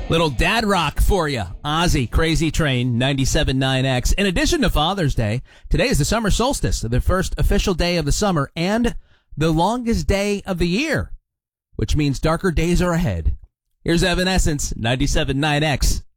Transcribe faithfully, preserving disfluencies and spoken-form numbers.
Little dad rock for you. Ozzy, Crazy Train, ninety-seven point nine X. In addition to Father's Day, today is the summer solstice, the first official day of the summer and the longest day of the year, which means darker days are ahead. Here's Evanescence, ninety-seven point nine X.